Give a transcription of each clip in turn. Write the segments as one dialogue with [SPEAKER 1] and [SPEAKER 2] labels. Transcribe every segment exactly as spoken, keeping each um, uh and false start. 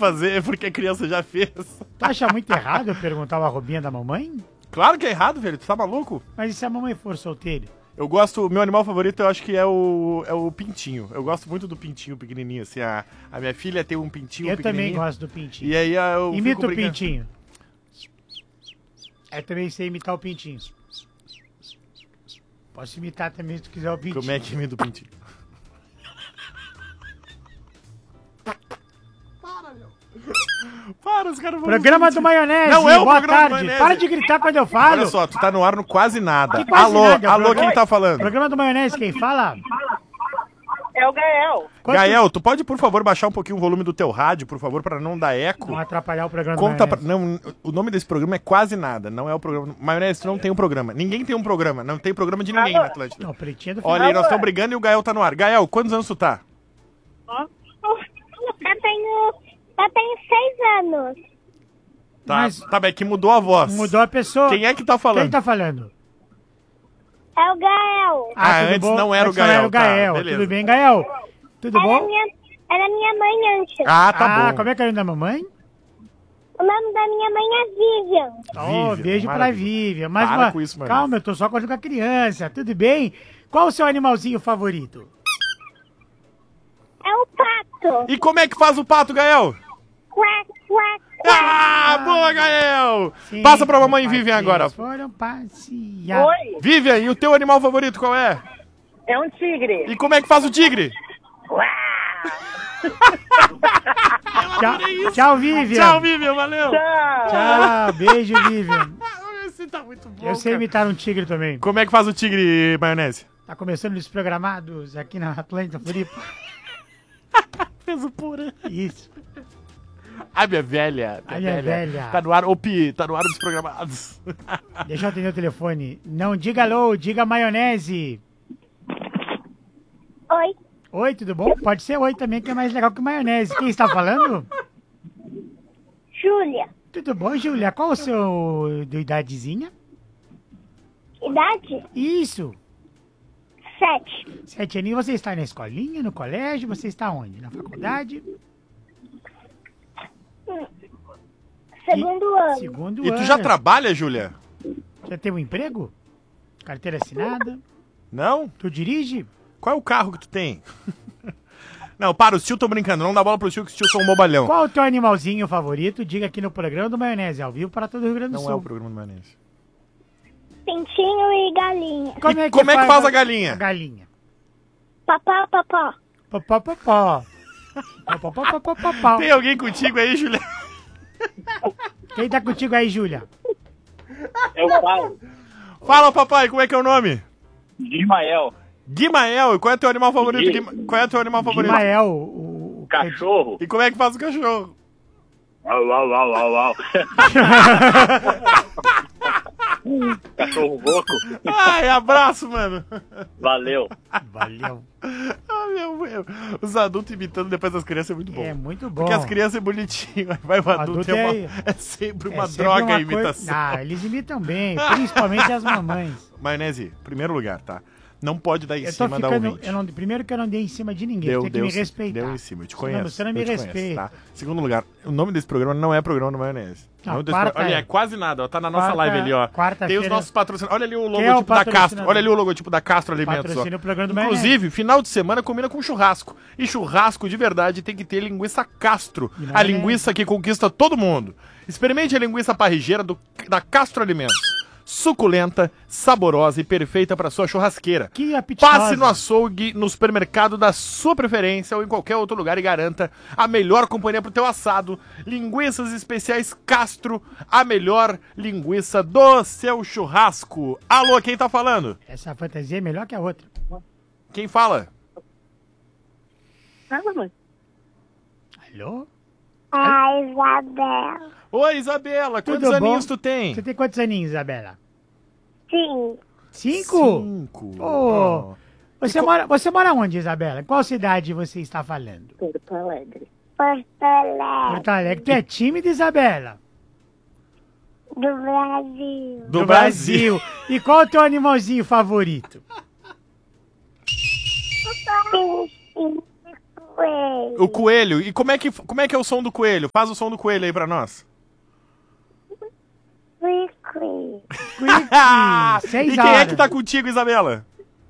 [SPEAKER 1] fazer é porque a criança já fez.
[SPEAKER 2] Tu acha muito errado eu perguntar o arrobinha da mamãe?
[SPEAKER 1] Claro que é errado, velho. Tu tá maluco?
[SPEAKER 2] Mas e se a mamãe for solteira?
[SPEAKER 1] Eu gosto... Meu animal favorito eu acho que é o, é o pintinho. Eu gosto muito do pintinho pequenininho, assim. A, a minha filha tem um pintinho
[SPEAKER 2] Eu também
[SPEAKER 1] pequenininho.
[SPEAKER 2] gosto do pintinho.
[SPEAKER 1] E aí eu
[SPEAKER 2] Imita
[SPEAKER 1] fico
[SPEAKER 2] o
[SPEAKER 1] brincando.
[SPEAKER 2] pintinho. Eu também sei imitar o pintinho. Posso imitar também se tu quiser o pintinho.
[SPEAKER 1] Como é que imita o pintinho? Para, meu. Para, os caras vão...
[SPEAKER 2] Programa do Maionese.
[SPEAKER 1] Não é o
[SPEAKER 2] Boa
[SPEAKER 1] programa do
[SPEAKER 2] tarde.
[SPEAKER 1] Maionese.
[SPEAKER 2] Para de gritar quando eu falo.
[SPEAKER 1] Olha só, tu tá no ar no quase nada.
[SPEAKER 2] Que quase
[SPEAKER 1] alô,
[SPEAKER 2] nada,
[SPEAKER 1] alô,
[SPEAKER 2] programa-
[SPEAKER 1] quem tá falando?
[SPEAKER 2] Programa do Maionese, quem fala?
[SPEAKER 3] É o Gael.
[SPEAKER 2] Quanto-
[SPEAKER 1] Gael, tu pode, por favor, baixar um pouquinho o volume do teu rádio, por favor, pra não dar eco?
[SPEAKER 2] Não atrapalhar o programa
[SPEAKER 1] Conta
[SPEAKER 2] do
[SPEAKER 1] pra...
[SPEAKER 2] Maionese.
[SPEAKER 1] Não, o nome desse programa é quase nada, não é o programa... Maionese, tu não tem um programa. Ninguém tem um programa, não tem programa de ninguém na Atlântida.
[SPEAKER 2] Não, pretinha do final.
[SPEAKER 1] Olha aí, nós estamos brigando e o Gael tá no ar. Gael, quantos anos tu tá?
[SPEAKER 4] Eu tenho, eu tenho seis anos.
[SPEAKER 1] Tá,
[SPEAKER 2] Mas-
[SPEAKER 1] tá bem, que mudou a voz.
[SPEAKER 2] Mudou a pessoa.
[SPEAKER 1] Quem é que tá falando?
[SPEAKER 2] Quem tá falando?
[SPEAKER 4] É o Gael.
[SPEAKER 1] Ah,
[SPEAKER 2] tudo
[SPEAKER 1] antes não era o
[SPEAKER 2] Antes não
[SPEAKER 1] Gael,
[SPEAKER 2] era o
[SPEAKER 1] tá,
[SPEAKER 2] Gael.
[SPEAKER 1] beleza.
[SPEAKER 2] Tudo bem, Gael? Tudo
[SPEAKER 4] Era
[SPEAKER 2] bom?
[SPEAKER 4] minha, era minha mãe antes.
[SPEAKER 1] Ah, tá
[SPEAKER 2] ah,
[SPEAKER 1] bom.
[SPEAKER 2] como é que é o nome da mamãe?
[SPEAKER 4] O nome da minha mãe é Vivian.
[SPEAKER 2] Oh,
[SPEAKER 1] Vivian,
[SPEAKER 2] beijo pra
[SPEAKER 1] maravilha.
[SPEAKER 2] Vivian. Mas,
[SPEAKER 1] Para
[SPEAKER 2] ma-
[SPEAKER 1] com isso, mano.
[SPEAKER 2] calma, eu tô só com a criança. Tudo bem? Qual o seu animalzinho favorito?
[SPEAKER 4] É o pato.
[SPEAKER 1] E como é que faz o pato, Gael?
[SPEAKER 4] Quack, quack,
[SPEAKER 1] Ah, boa, Gael!
[SPEAKER 2] Sim,
[SPEAKER 1] Passa pra mamãe
[SPEAKER 2] os
[SPEAKER 1] Vivian agora.
[SPEAKER 2] patinhos Foram passear.
[SPEAKER 3] Oi,
[SPEAKER 1] Vivian, e o teu animal favorito qual é?
[SPEAKER 3] é um tigre.
[SPEAKER 1] E como é que faz o tigre?
[SPEAKER 2] Tchau, tchau, Vivian.
[SPEAKER 1] Tchau, Vivian, valeu!
[SPEAKER 3] Tchau.
[SPEAKER 2] Tchau, beijo, Vivian.
[SPEAKER 1] Esse tá muito bom,
[SPEAKER 2] Eu sei
[SPEAKER 1] cara.
[SPEAKER 2] imitar um tigre também.
[SPEAKER 1] Como é que faz o tigre, maionese?
[SPEAKER 2] Tá começando os programados aqui na Atlântida Floripa.
[SPEAKER 1] Fez o pura.
[SPEAKER 2] Isso.
[SPEAKER 1] Ai, minha velha.
[SPEAKER 2] Ai, minha velha.
[SPEAKER 1] Tá no ar, ô Pi, tá no ar dos programados.
[SPEAKER 2] Deixa eu atender o telefone. Não diga alô, diga maionese.
[SPEAKER 4] Oi,
[SPEAKER 2] Oi, tudo bom? Pode ser oi também, que é mais legal que maionese. Quem está falando?
[SPEAKER 4] Júlia.
[SPEAKER 2] Tudo bom, Júlia? Qual o seu de idadezinha?
[SPEAKER 4] Idade?
[SPEAKER 2] Isso.
[SPEAKER 4] Sete.
[SPEAKER 2] Sete aninhos. Você está na escolinha, no colégio? Você está onde? Na faculdade?
[SPEAKER 4] Segundo ano.
[SPEAKER 2] Segundo
[SPEAKER 1] E
[SPEAKER 2] ano.
[SPEAKER 1] tu já trabalha, Júlia?
[SPEAKER 2] Já tem um emprego? Carteira assinada?
[SPEAKER 1] Não?
[SPEAKER 2] Tu dirige?
[SPEAKER 1] Qual é o carro que tu tem? Não, para, os tio tão brincando. Não dá bola pros tio, que os tio são um bobalhão.
[SPEAKER 2] Qual o teu animalzinho favorito? Diga aqui no programa do Maionese, ao vivo para todo o Rio Grande do
[SPEAKER 1] Não
[SPEAKER 2] Sul.
[SPEAKER 1] é o programa do maionese.
[SPEAKER 4] Pintinho e galinha.
[SPEAKER 2] Como
[SPEAKER 1] E como é que faz a galinha?
[SPEAKER 2] A galinha.
[SPEAKER 4] Papá, papá.
[SPEAKER 2] Popó, popó. Popó, popó, popó, popó.
[SPEAKER 1] Tem alguém contigo aí, Júlia?
[SPEAKER 2] Quem tá contigo aí, Júlia?
[SPEAKER 3] É o Paulo.
[SPEAKER 1] Fala, papai, como é que é o nome?
[SPEAKER 3] Ismael.
[SPEAKER 1] Guimael, e qual é teu animal favorito?
[SPEAKER 3] Gui.
[SPEAKER 1] Guima- Qual é teu animal favorito?
[SPEAKER 2] Ismael, o... o-
[SPEAKER 3] Cachorro.
[SPEAKER 1] E como é que faz o cachorro?
[SPEAKER 3] Au, au, au, au, au. Cachorro louco.
[SPEAKER 1] Ai, abraço, mano.
[SPEAKER 3] Valeu.
[SPEAKER 2] Valeu.
[SPEAKER 1] Ah, meu, meu. Os adultos imitando depois das crianças é muito bom.
[SPEAKER 2] É muito bom.
[SPEAKER 1] Porque as crianças é bonitinho, aí vai o adulto,
[SPEAKER 2] adulto
[SPEAKER 1] é, uma-
[SPEAKER 2] é-
[SPEAKER 1] é sempre
[SPEAKER 2] É
[SPEAKER 1] uma
[SPEAKER 2] sempre
[SPEAKER 1] droga
[SPEAKER 2] uma
[SPEAKER 1] a
[SPEAKER 2] coisa-
[SPEAKER 1] imitação.
[SPEAKER 2] Ah, eles imitam bem, principalmente as mamães.
[SPEAKER 1] Maionese, primeiro lugar, tá? Não pode dar em
[SPEAKER 2] Eu tô
[SPEAKER 1] cima da
[SPEAKER 2] ficando...
[SPEAKER 1] ouvinte.
[SPEAKER 2] Eu não, primeiro que eu não dei em cima de ninguém,
[SPEAKER 1] Deu,
[SPEAKER 2] tem que
[SPEAKER 1] deu,
[SPEAKER 2] me
[SPEAKER 1] sim,
[SPEAKER 2] respeitar.
[SPEAKER 1] deu em cima, eu te
[SPEAKER 2] Senão
[SPEAKER 1] conheço.
[SPEAKER 2] você não me
[SPEAKER 1] eu te
[SPEAKER 2] respeita.
[SPEAKER 1] conheço, tá? Segundo lugar, o nome desse programa não é programa do Maionese.
[SPEAKER 2] Não,
[SPEAKER 1] O nome desse
[SPEAKER 2] quarta
[SPEAKER 1] pro- Olha,
[SPEAKER 2] é.
[SPEAKER 1] é quase nada, ó, tá na nossa
[SPEAKER 2] Quarta-
[SPEAKER 1] live ali, ó.
[SPEAKER 2] quarta-feira-
[SPEAKER 1] Tem os nossos patrocinadores. Olha ali o
[SPEAKER 2] Quem é o
[SPEAKER 1] logotipo da Castro.
[SPEAKER 2] patrocinador?
[SPEAKER 1] Olha ali o logotipo da Castro Alimentos, ó.
[SPEAKER 2] Patrocina o programa do Maionese.
[SPEAKER 1] Inclusive, final de semana combina com churrasco. E churrasco de verdade tem que ter linguiça Castro.
[SPEAKER 2] E
[SPEAKER 1] A
[SPEAKER 2] maionese.
[SPEAKER 1] linguiça que conquista todo mundo. Experimente a linguiça parrigeira do, da Castro Alimentos. Suculenta, saborosa e perfeita para sua churrasqueira.
[SPEAKER 2] Que apetitosa.
[SPEAKER 1] Passe no açougue, no supermercado da sua preferência ou em qualquer outro lugar e garanta a melhor companhia pro teu assado. Linguiças especiais Castro, a melhor linguiça do seu churrasco. Alô, quem tá falando?
[SPEAKER 2] Essa fantasia é melhor que a outra.
[SPEAKER 1] Quem fala?
[SPEAKER 2] Alô?
[SPEAKER 4] A Isabela.
[SPEAKER 1] Oi, Isabela, quantos
[SPEAKER 2] Tudo bom?
[SPEAKER 1] aninhos tu tem?
[SPEAKER 2] Você tem quantos aninhos, Isabela?
[SPEAKER 4] Sim.
[SPEAKER 2] Cinco?
[SPEAKER 1] Cinco.
[SPEAKER 2] Ô,
[SPEAKER 1] Oh.
[SPEAKER 2] Você, mora, você mora onde, Isabela? Qual cidade você está falando?
[SPEAKER 3] Porto Alegre.
[SPEAKER 4] Porto Alegre.
[SPEAKER 2] Porto Alegre. Tu é tímida, Isabela?
[SPEAKER 4] Do Brasil.
[SPEAKER 1] Do Brasil.
[SPEAKER 2] E qual é o teu animalzinho favorito?
[SPEAKER 4] Pintinho coelho.
[SPEAKER 1] O coelho. E como é, que, como é que é o som do coelho? Faz o som do coelho aí pra nós.
[SPEAKER 4] Quickly.
[SPEAKER 2] Quick, seis
[SPEAKER 1] E quem é
[SPEAKER 2] horas.
[SPEAKER 1] que tá contigo, Isabela?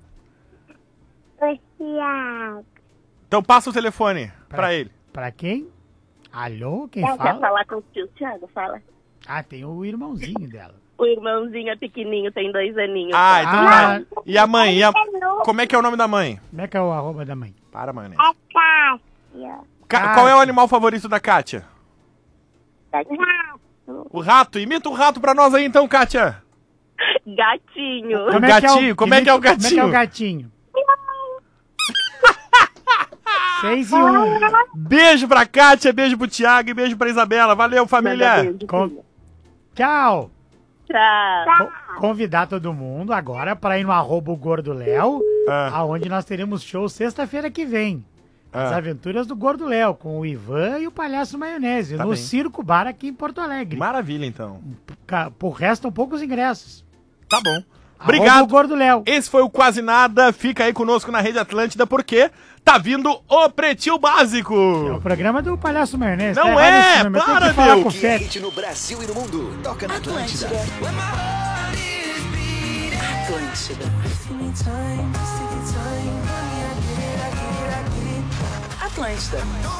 [SPEAKER 4] O Thiago.
[SPEAKER 1] Então passa o telefone pra ele.
[SPEAKER 2] Pra quem? Alô, quem
[SPEAKER 5] Ela quer
[SPEAKER 2] fala?
[SPEAKER 5] falar com o tio Thiago, fala.
[SPEAKER 2] Ah, tem o irmãozinho dela.
[SPEAKER 5] O irmãozinho é pequenininho, tem dois aninhos.
[SPEAKER 1] Ah, então
[SPEAKER 2] Ah.
[SPEAKER 1] tá. E a mãe? E a...
[SPEAKER 4] Hello.
[SPEAKER 1] Como é que é o nome da mãe?
[SPEAKER 2] Como é que é o arroba da mãe?
[SPEAKER 1] Para, mãe.
[SPEAKER 4] É Cássio.
[SPEAKER 1] Ca- Qual é o animal favorito da Kátia?
[SPEAKER 4] Gato.
[SPEAKER 1] O rato. Imita o rato pra nós aí então, Kátia.
[SPEAKER 5] Gatinho.
[SPEAKER 1] O gatinho, como é que é o
[SPEAKER 2] Como é que é o
[SPEAKER 1] gatinho?
[SPEAKER 2] gatinho? Seis e um.
[SPEAKER 1] Beijo pra Kátia, beijo pro Thiago e beijo pra Isabela. Valeu, família.
[SPEAKER 5] Manda beijo,
[SPEAKER 2] Com-
[SPEAKER 5] filha.
[SPEAKER 2] Tchau.
[SPEAKER 5] Tchau.
[SPEAKER 2] Co- Convidar todo mundo agora para ir no arroba o Gordo Léo,
[SPEAKER 1] Ah.
[SPEAKER 2] aonde nós teremos show sexta-feira que vem. As
[SPEAKER 1] Ah.
[SPEAKER 2] aventuras do Gordo Léo, com o Ivan e o Palhaço Maionese,
[SPEAKER 1] Tá
[SPEAKER 2] no
[SPEAKER 1] bem.
[SPEAKER 2] Circo Bar aqui em Porto Alegre.
[SPEAKER 1] Maravilha, então.
[SPEAKER 2] Ca- Por restam poucos ingressos.
[SPEAKER 1] Tá bom.
[SPEAKER 2] Arroba o
[SPEAKER 1] Obrigado.
[SPEAKER 2] Gordo Léo.
[SPEAKER 1] Esse foi o Quase Nada. Fica aí conosco na Rede Atlântida, porque tá vindo o Pretinho Básico.
[SPEAKER 2] É o programa do Palhaço Maionese.
[SPEAKER 1] Não
[SPEAKER 2] Tá errado
[SPEAKER 1] é,
[SPEAKER 2] esse nome, eu tenho
[SPEAKER 1] para,
[SPEAKER 2] que falar
[SPEAKER 1] meu.
[SPEAKER 2] com o
[SPEAKER 6] Que é
[SPEAKER 2] Fete.
[SPEAKER 6] hit no Brasil e no mundo. Toca na Atlântida. Atlântida. Atlântida.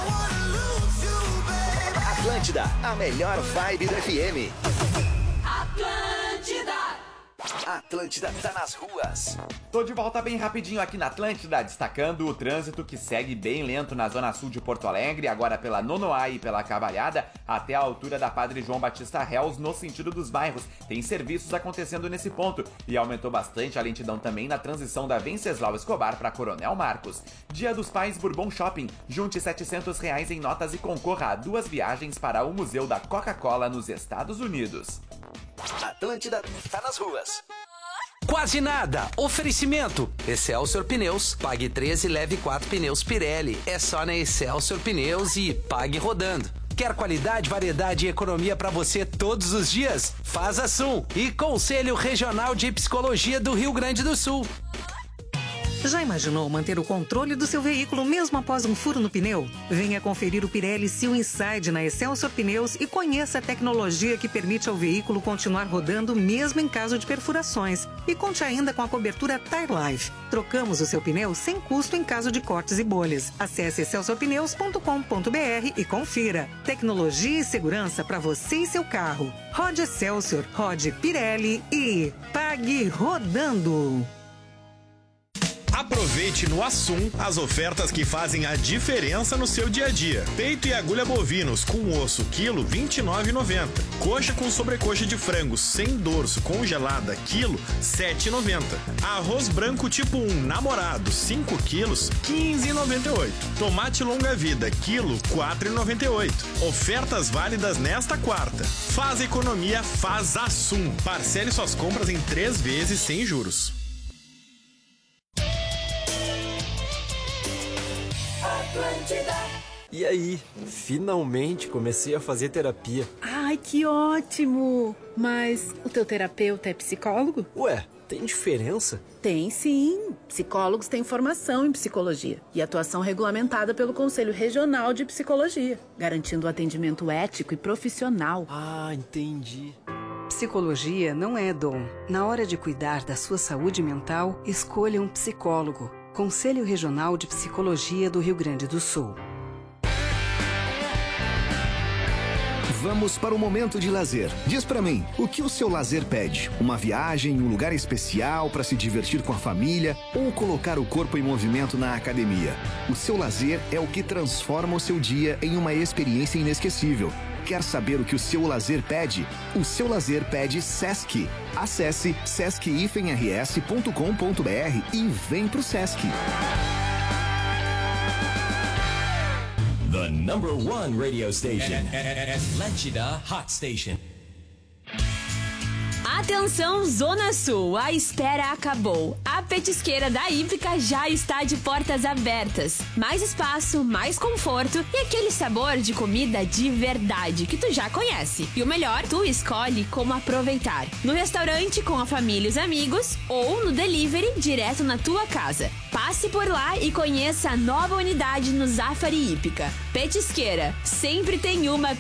[SPEAKER 6] Atlântida, a melhor vibe do F M. Atlântida tá nas ruas.
[SPEAKER 7] Tô de volta bem rapidinho aqui na Atlântida, destacando o trânsito que segue bem lento na zona sul de Porto Alegre, agora pela Nonoá e pela Cavalhada, até a altura da Padre João Batista Reus, no sentido dos bairros. Tem serviços acontecendo nesse ponto e aumentou bastante a lentidão também na transição da Venceslau Escobar para Coronel Marcos. Dia dos Pais Bourbon Shopping, junte setecentos reais em notas e concorra a duas viagens para o Museu da Coca-Cola nos Estados Unidos.
[SPEAKER 6] Atlântida tá nas ruas.
[SPEAKER 8] Quase Nada. Oferecimento. Excelsior Pneus. Pague treze e leve quatro pneus Pirelli. É só na Excelsior Pneus e pague rodando. Quer qualidade, variedade e economia para você todos os dias? Faz a Sum. E Conselho Regional de Psicologia do Rio Grande do Sul.
[SPEAKER 9] Já imaginou manter o controle do seu veículo mesmo após um furo no pneu? Venha conferir o Pirelli Seal Inside na Excelsior Pneus e conheça a tecnologia que permite ao veículo continuar rodando mesmo em caso de perfurações. E conte ainda com a cobertura Tire Life. Trocamos o seu pneu sem custo em caso de cortes e bolhas. Acesse excelsior pneus ponto com ponto b r e confira. Tecnologia e segurança para você e seu carro. Rode Excelsior, rode Pirelli e pague rodando.
[SPEAKER 10] Aproveite no Assum as ofertas que fazem a diferença no seu dia a dia. Peito e agulha bovinos com osso quilo vinte e nove reais e noventa centavos. Coxa com sobrecoxa de frango sem dorso congelada quilo sete reais e noventa centavos. Arroz branco tipo um namorado cinco quilos quinze reais e noventa e oito centavos. Tomate longa vida quilo quatro reais e noventa e oito centavos. Ofertas válidas nesta quarta. Faz economia, faz Assum. Parcele suas compras em três vezes sem juros.
[SPEAKER 11] E aí, finalmente comecei a fazer terapia.
[SPEAKER 12] Ai, que ótimo! Mas o teu terapeuta é psicólogo?
[SPEAKER 11] Ué, tem diferença?
[SPEAKER 12] Tem sim. Psicólogos têm formação em psicologia e atuação regulamentada pelo Conselho Regional de Psicologia, garantindo atendimento ético e profissional.
[SPEAKER 11] Ah, entendi.
[SPEAKER 9] Psicologia não é dom. Na hora de cuidar da sua saúde mental, escolha um psicólogo. Conselho Regional de Psicologia do Rio Grande do Sul.
[SPEAKER 6] Vamos para o momento de lazer. Diz pra mim, o que o seu lazer pede? Uma viagem, um lugar especial para se divertir com a família ou colocar o corpo em movimento na academia? O seu lazer é o que transforma o seu dia em uma experiência inesquecível. Quer saber o que o seu lazer pede? O seu lazer pede Sesc. Acesse sesc r s ponto com ponto b r e vem pro Sesc.
[SPEAKER 13] The number one radio station. Atlântida Hot Station.
[SPEAKER 14] Atenção, Zona Sul, a espera acabou. A petisqueira da Hípica já está de portas abertas. Mais espaço, mais conforto e aquele sabor de comida de verdade que tu já conhece. E o melhor, tu escolhe como aproveitar. No restaurante com a família e os amigos ou no delivery direto na tua casa. Passe por lá e conheça a nova unidade no Zafari Hípica. Petisqueira, sempre tem uma